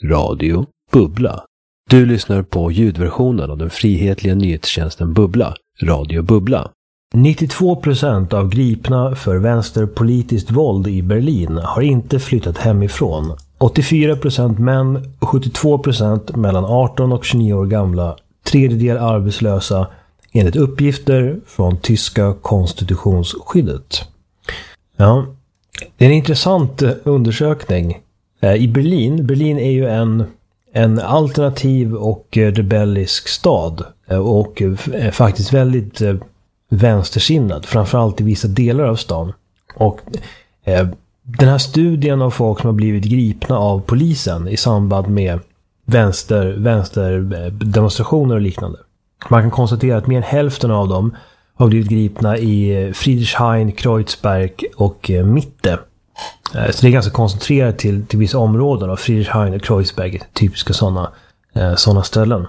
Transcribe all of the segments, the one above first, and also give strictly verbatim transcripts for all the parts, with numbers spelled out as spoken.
Radio Bubbla. Du lyssnar på ljudversionen av den frihetliga nyhetstjänsten Bubbla, Radio Bubbla. nittiotvå procent av gripna för vänsterpolitiskt våld i Berlin har inte flyttat hemifrån. åttiofyra procent män, sjuttiotvå procent mellan arton och tjugonio år gamla, tredjedel arbetslösa enligt uppgifter från tyska konstitutionsskyddet. Ja, det är en intressant undersökning. I Berlin, Berlin är ju en, en alternativ och rebellisk stad och är faktiskt väldigt vänstersinnad, framförallt i vissa delar av stan. Och eh, den här studien av folk som har blivit gripna av polisen i samband med vänster, vänsterdemonstrationer och liknande. Man kan konstatera att mer än hälften av dem har blivit gripna i Friedrichshain, Kreuzberg och eh, Mitte. Eh, så det är ganska koncentrerat till, till vissa områden av Friedrichshain och Kreuzberg, typiska sådana eh, såna ställen.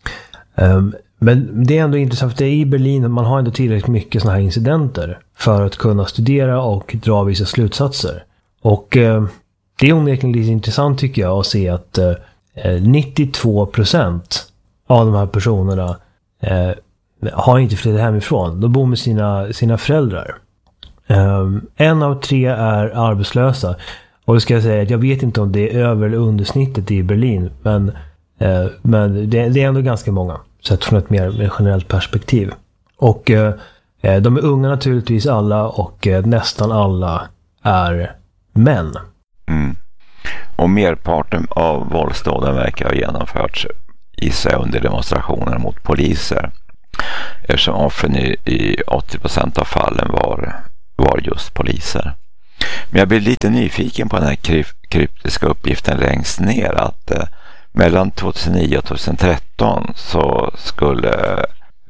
Um, Men det är ändå intressant för det är i Berlin man har ändå tillräckligt mycket sådana här incidenter för att kunna studera och dra vissa slutsatser. Och eh, det är onekligen lite intressant tycker jag att se att eh, nittiotvå procent av de här personerna eh, har inte flyttat hemifrån. De bor med sina, sina föräldrar. Eh, en av tre är arbetslösa. Och då ska jag säga att jag vet inte om det är över eller undersnittet i Berlin. Men, eh, men det, det är ändå ganska många. Sett från ett mer, mer generellt perspektiv. Och eh, de är unga naturligtvis alla och eh, nästan alla är män. Mm. Och merparten av våldsdåden verkar ha genomförts i sig under demonstrationer mot poliser. Eftersom offren i, i åttio procent av fallen var, var just poliser. Men jag blir lite nyfiken på den här kryp- kryptiska uppgiften längst ner att eh, mellan tjugohundranio och tjugotretton så skulle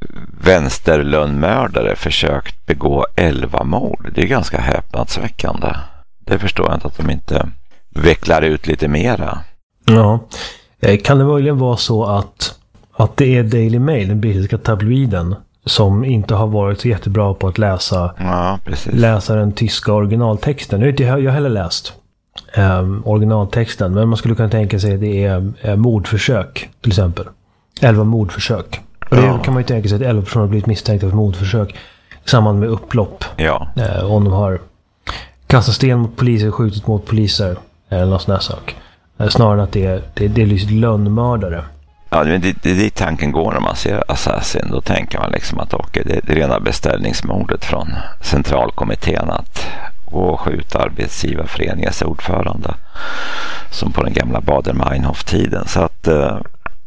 vänsterlönnmördare försökt begå elva mord. Det är ganska häpnadsväckande. Det förstår jag inte att de inte vecklar ut lite mera. Ja, kan det möjligen vara så att, att det är Daily Mail, den brittiska tabloiden, som inte har varit så jättebra på att läsa, ja, precis. läsa den tyska originaltexten. Nu vet jag, jag har heller läst Um, originaltexten, men man skulle kunna tänka sig att det är uh, mordförsök till exempel. elva mordförsök. Och det ja. kan man ju tänka sig att elva personer har blivit misstänkta för mordförsök i samband med upplopp. Ja. Uh, om de har kastat sten mot poliser, skjutit mot poliser eller någon sån här sak. Uh, snarare än att det är, det, det är liksom lönnmördare. Ja, men det, det är dit tanken går när man ser Assassin. Då tänker man liksom att okay, det, det är rena beställningsmordet från centralkommittén att och skjuta arbetsgivarföreningens ordförande som på den gamla Baader-Meinhof-tiden. Så att eh,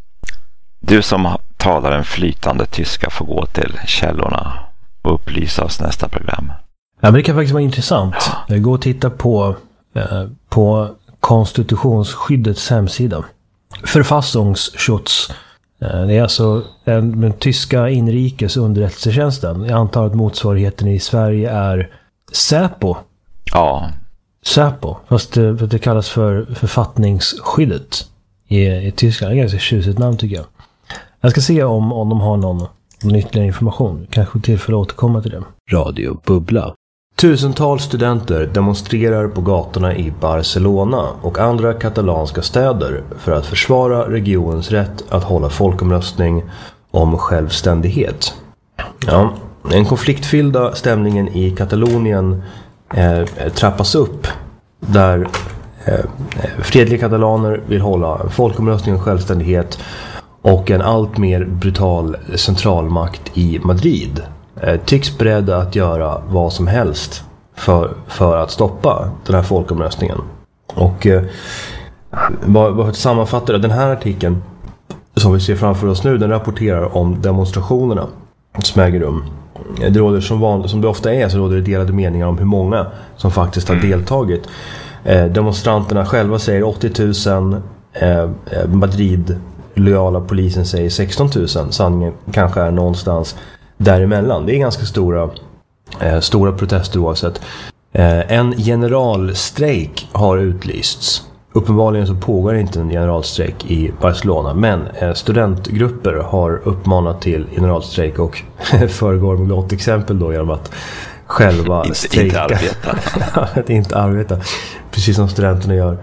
du som talar en flytande tyska får gå till källorna och upplysa oss nästa program. Ja, men det kan faktiskt vara intressant. Jag går och tittar på, eh, på konstitutionsskyddets hemsida. Verfassungsschutz. Eh, det är alltså den, den tyska inrikes underrättelsetjänsten. Jag antar att motsvarigheten i Sverige är Säpo. Ja. Säpo. Fast det, det kallas för författningsskyddet i, i Tyskland. Det är ganska tjusigt namn tycker jag. Jag ska se om, om de har någon, någon ytterligare information. Kanske tillfälle att återkomma till det. Radio Bubbla. Tusentals studenter demonstrerar på gatorna i Barcelona och andra katalanska städer för att försvara regionens rätt att hålla folkomröstning om självständighet. Ja. Den konfliktfyllda stämningen i Katalonien eh, trappas upp där eh, fredliga katalaner vill hålla en folkomröstning om självständighet och en allt mer brutal centralmakt i Madrid eh, tycks beredda att göra vad som helst för, för att stoppa den här folkomröstningen. Och eh, bara för att sammanfatta det, den här artikeln som vi ser framför oss nu, den rapporterar om demonstrationerna som äger rum. Det råder som vanligt, som det ofta är, så råder det delade meningar om hur många som faktiskt har deltagit. Eh, demonstranterna själva säger åttio tusen, eh, Madrid lojala polisen säger sexton tusen. Sanningen kanske är någonstans däremellan. Det är ganska stora, eh, stora protester oavsett. Eh, en generalstrejk har utlysts. Uppenbarligen så pågår inte en generalstrejk i Barcelona, men eh, studentgrupper har uppmanat till generalstrejk och föregår med gott exempel då genom att själva inte, strejka. Inte arbeta. att inte arbeta. Precis som studenterna gör.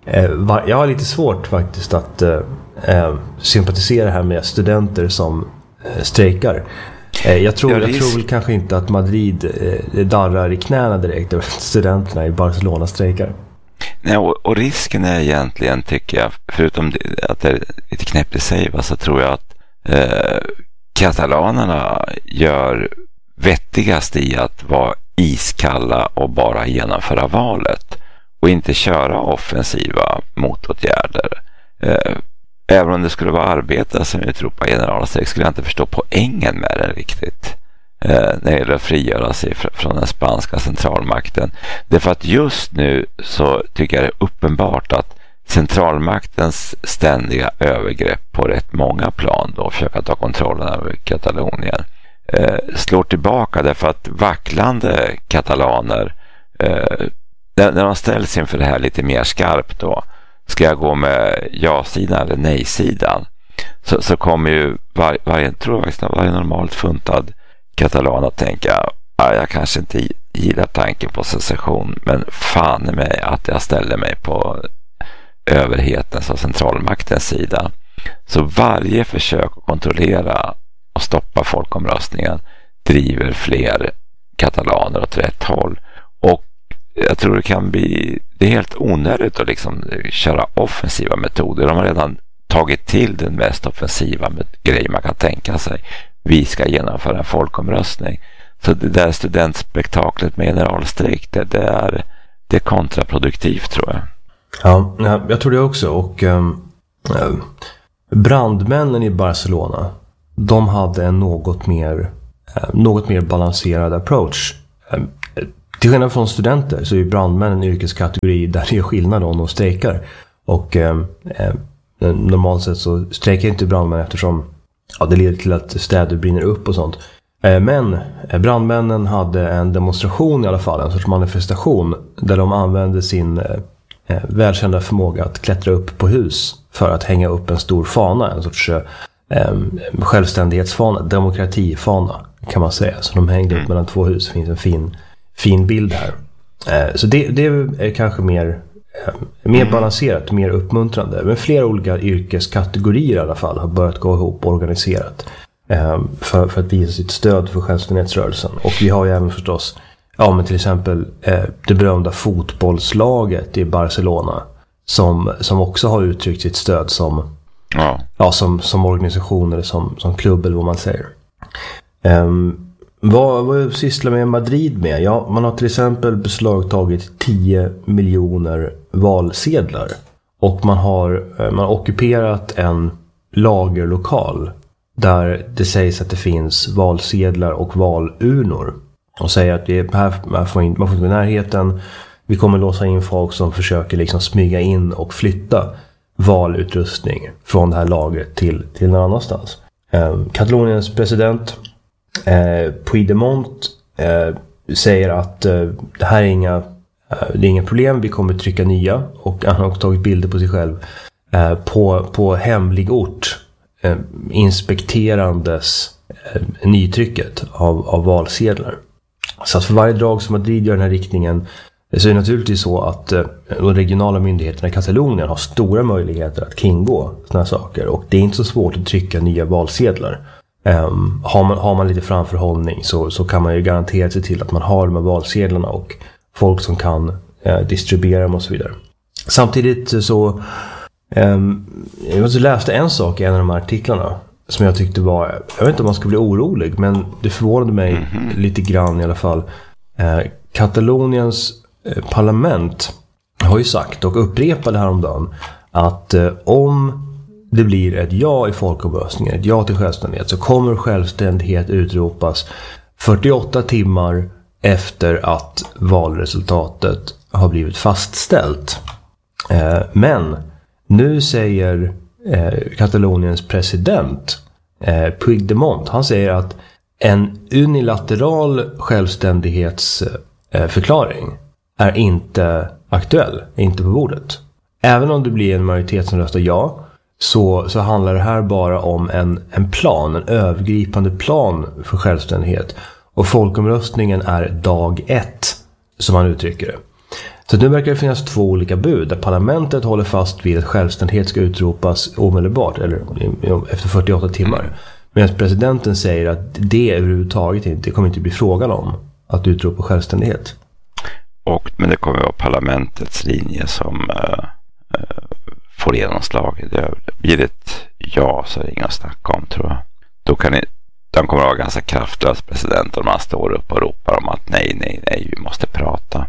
eh, var, jag har lite svårt faktiskt att eh, eh, sympatisera här med studenter som eh, strejkar. Eh, jag tror, jag tror väl kanske inte att Madrid eh, darrar i knäna direkt över studenterna i Barcelona strejkar. Nej, och, och risken är egentligen, tycker jag, förutom det, att det är lite knäppt i sig, så tror jag att eh, katalanerna gör vettigast i att vara iskalla och bara genomföra valet och inte köra offensiva motåtgärder. Eh, även om det skulle vara arbetare som utropar generalstrejk skulle jag inte förstå poängen med det riktigt. Eh, när det gäller att frigöra sig fr- från den spanska centralmakten. Därför att just nu så tycker jag det är uppenbart att centralmaktens ständiga övergrepp på rätt många plan då, försöka ta kontrollen över Katalonien, eh, slår tillbaka, därför att vacklande katalaner eh, när, när de ställs inför det här lite mer skarpt då, ska jag gå med ja-sidan eller nej-sidan, så, så kommer ju var, varje, tror jag, varje normalt funtad katalan att tänka, ja, jag kanske inte gillar tanken på secession, men fan är mig att jag ställer mig på överhetens och centralmaktens sida. Så varje försök att kontrollera och stoppa folkomröstningen driver fler katalaner åt rätt håll. Och jag tror det kan bli, det är helt onödigt att liksom köra offensiva metoder. De har redan tagit till den mest offensiva grej man kan tänka sig. Vi ska genomföra en folkomröstning. Så det där studentspektaklet med generalstrejk, det, det, är, det är kontraproduktivt, tror jag. Ja, jag tror det också. Och um, brandmännen i Barcelona, de hade en något mer uh, något mer balanserad approach. Uh, till skillnad från studenter så är brandmän en yrkeskategori där det är skillnad om de strejkar. Och uh, uh, normalt sett så strejkar inte brandmän eftersom ja, det leder till att städer brinner upp och sånt. Uh, men uh, brandmännen hade en demonstration i alla fall, en sorts manifestation där de använde sin uh, välkända förmåga att klättra upp på hus för att hänga upp en stor fana, en sorts eh, självständighetsfana, demokratifana kan man säga. Så de hängde upp mellan två hus, det finns en fin, fin bild här. Eh, så det, det är kanske mer, eh, mer balanserat, mer uppmuntrande. Men flera olika yrkeskategorier i alla fall har börjat gå ihop organiserat eh, för, för att visa sitt stöd för självständighetsrörelsen. Och vi har ju även förstås Ja, men till exempel eh, det berömda fotbollslaget i Barcelona som, som också har uttryckt sitt stöd som, ja. Ja, som, som organisation eller som, som klubb eller vad man säger. Um, vad, vad sysslar med Madrid med? Ja, man har till exempel beslagtagit tio miljoner valsedlar och man har, man har ockuperat en lagerlokal där det sägs att det finns valsedlar och valurnor. Och säger att det är, här, man får inte, man får inte gå i närheten. Vi kommer låsa in folk som försöker liksom smyga in och flytta valutrustning från det här lagret till, till någon annanstans. Eh, Kataloniens president eh, Puigdemont eh, säger att eh, det här är inga, eh, det är inga problem. Vi kommer trycka nya. Och han har också tagit bilder på sig själv eh, på, på hemlig ort eh, inspekterandes eh, nytrycket av, av valsedlar. Så att för varje drag som Madrid gör den här riktningen så är det naturligtvis så att eh, de regionala myndigheterna i Katalonien har stora möjligheter att kringgå sådana saker. Och det är inte så svårt att trycka nya valsedlar. Um, har, man, har man lite framförhållning så, så kan man ju garantera sig till att man har de här valsedlarna och folk som kan eh, distribuera dem och så vidare. Samtidigt så um, jag läste en sak i en av de här artiklarna som jag tyckte var, jag vet inte om man ska bli orolig, men det förvånade mig mm-hmm. lite grann i alla fall. Eh, Kataloniens eh, parlament har ju sagt och upprepade häromdagen att eh, om det blir ett ja i folkomröstningen, ett ja till självständighet, så kommer självständighet utropas fyrtioåtta timmar efter att valresultatet har blivit fastställt. Eh, men nu säger Eh, Kataloniens president eh, Puigdemont, han säger att en unilateral självständighetsförklaring eh, är inte aktuell, är inte på bordet. Även om det blir en majoritet som röstar ja, så, så handlar det här bara om en, en plan, en övergripande plan för självständighet. Och folkomröstningen är dag ett, som man uttrycker det. Så nu verkar det finnas två olika bud där parlamentet håller fast vid att självständighet ska utropas omedelbart eller efter fyrtioåtta timmar. Mm. Medan presidenten säger att det överhuvudtaget inte, det kommer inte bli frågan om att utropa självständighet. Och, men det kommer att vara parlamentets linje som äh, äh, får genomslag. Det blir det ett ja så är det inga att snacka om, tror jag. Då kan ni, de kommer att vara ganska kraftlös president om man står upp och ropar om att nej, nej, nej, vi måste prata.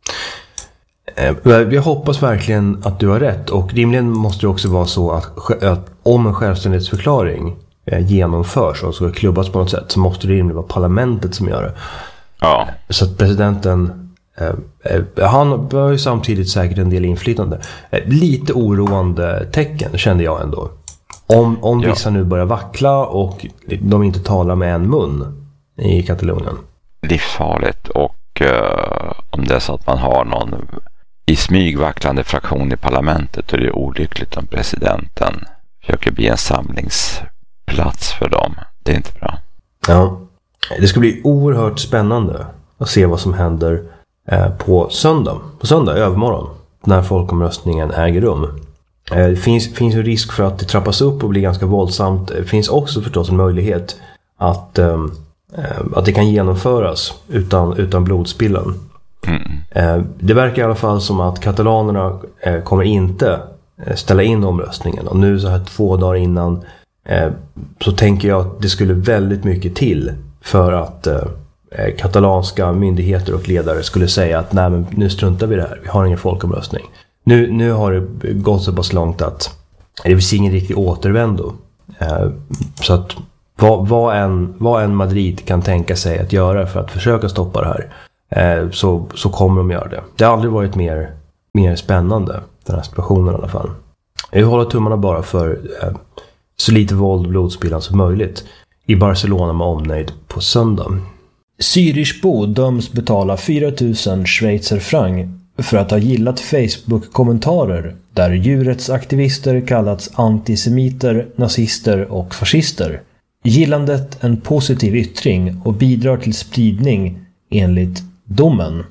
Vi hoppas verkligen att du har rätt, och rimligen måste det också vara så att, att om en självständighetsförklaring genomförs och ska klubbas på något sätt, så måste det rimligen vara parlamentet som gör det. Ja. Så att presidenten eh, han har ju samtidigt säkert en del inflytande. Lite oroande tecken kände jag ändå. Om, om vissa ja. nu börjar vackla och de inte talar med en mun i Katalonien. Livsfarligt, och uh, om det är så att man har någon i smygvacklande fraktion i parlamentet, så är det olyckligt om presidenten försöker bli en samlingsplats för dem. Det är inte bra. Ja, det ska bli oerhört spännande att se vad som händer eh, på söndag. På söndag, övermorgon, när folkomröstningen äger rum. Eh, det finns, finns en risk för att det trappas upp och blir ganska våldsamt. Det finns också förstås en möjlighet att, eh, att det kan genomföras utan, utan blodspillan. Mm. Eh, det verkar i alla fall som att katalanerna eh, kommer inte ställa in omröstningen. Och nu så här två dagar innan eh, så tänker jag att det skulle väldigt mycket till för att eh, katalanska myndigheter och ledare skulle säga att nej, men nu struntar vi det här. Vi har ingen folkomröstning. Nu, nu har det gått så pass långt att det finns ingen riktig återvändo. Eh, så att vad, vad, en, vad en Madrid kan tänka sig att göra för att försöka stoppa det här, eh, så, så kommer de göra det. Det har aldrig varit mer, mer spännande, den här situationen i alla fall. Jag håller tummarna bara för eh, så lite våld och blodspillan som möjligt i Barcelona med omnejd på söndag. Zürichbo döms betala fyra tusen schweizer franc för att ha gillat Facebook-kommentarer där djurrättsaktivister kallats antisemiter, nazister och fascister. Gillandet en positiv yttring och bidrar till spridning enligt domen.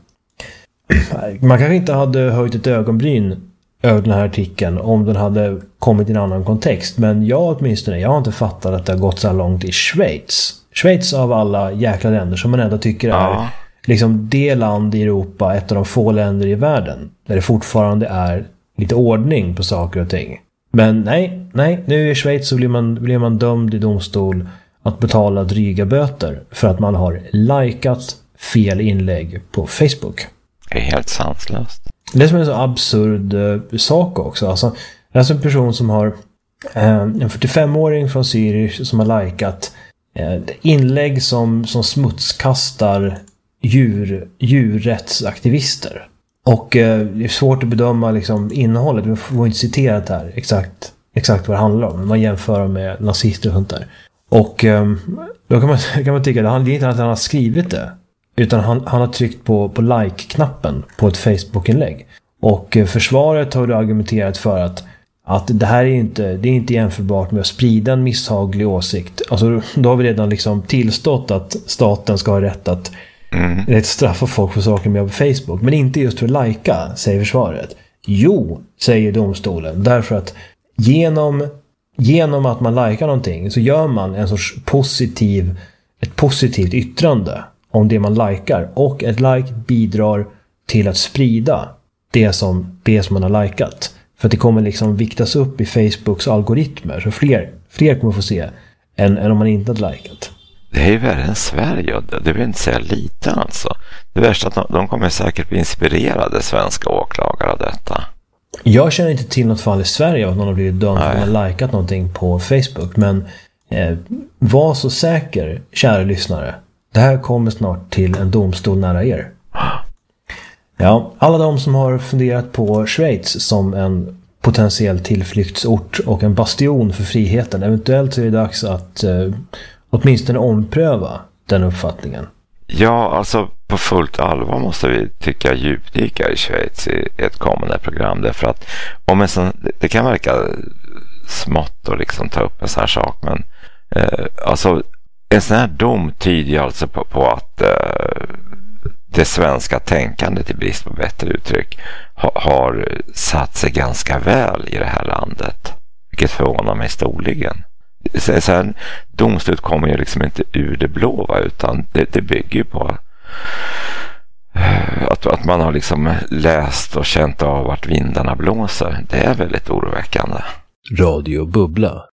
Man kanske inte hade höjt ett ögonbryn över den här artikeln om den hade kommit i en annan kontext, men jag åtminstone, jag har inte fattat att det har gått så här långt i Schweiz. Schweiz av alla jäkla länder som man ändå tycker är ja. liksom det land i Europa, ett av de få länder i världen där det fortfarande är lite ordning på saker och ting. Men nej, nej, nu i Schweiz så blir man, blir man dömd i domstol att betala dryga böter för att man har likat fel inlägg på Facebook. Det är helt sanslöst. Det är som en så absurd uh, sak också. Alltså, det är alltså en person som har uh, en fyrtiofemåring från Zürich som har likat uh, inlägg som, som smutskastar djur, djurrättsaktivister. Och uh, det är svårt att bedöma liksom, innehållet. Vi får inte citerat här exakt, exakt vad det handlar om. Man jämför med nazister och sånt där. Och um, då kan man, kan man tycka att det är inte att han har skrivit det. Utan han, han har tryckt på, på like-knappen på ett Facebook-inlägg. Och eh, försvaret har argumenterat för att, att det här är inte, det är inte jämförbart med att sprida en misshaglig åsikt. Alltså, då har vi redan liksom tillstått att staten ska ha rätt att mm. rätt straffa folk för saker med på Facebook. Men inte just för att lajka, säger försvaret. Jo, säger domstolen. Därför att genom, genom att man likar någonting så gör man en sorts positiv, ett positivt yttrande om det man likar, och ett like bidrar till att sprida det som, det som man har likat. För att det kommer liksom viktas upp i Facebooks algoritmer, så fler, fler kommer få se än, än om man inte har likat. Det är ju värre än Sverige, det vill inte säga lite alltså. Det värsta är att de, de kommer säkert bli inspirerade, svenska åklagare, av detta. Jag känner inte till något fall i Sverige att någon har blivit dömd för att man har likat någonting på Facebook, men eh, var så säker, kära lyssnare. Det här kommer snart till en domstol nära er. Ja, alla de som har funderat på Schweiz som en potentiell tillflyktsort och en bastion för friheten, eventuellt så är det dags att eh, åtminstone ompröva den uppfattningen. Ja, alltså på fullt allvar måste vi tycka djupdyka i Schweiz i ett kommande program. Därför att om en sån, det kan verka smått att liksom ta upp en sån här sak, men eh, alltså en sån här dom tyder alltså på, på att eh, det svenska tänkandet, i brist på bättre uttryck, ha, har satt sig ganska väl i det här landet. Vilket förvånar mig storligen. Så här, domslut kommer ju liksom inte ur det blå, va, utan det, det bygger på att, att man har liksom läst och känt av vart vindarna blåser. Det är väldigt oroväckande. Radio Bubbla.